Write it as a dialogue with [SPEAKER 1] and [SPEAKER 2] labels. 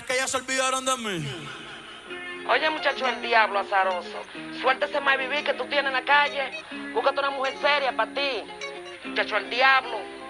[SPEAKER 1] creas que ellas se olvidaron de mí?
[SPEAKER 2] Oye, muchacho, el diablo azaroso. Suéltese más vivir que tú tienes en la calle. Búscate una mujer seria para ti. Muchacho, el diablo.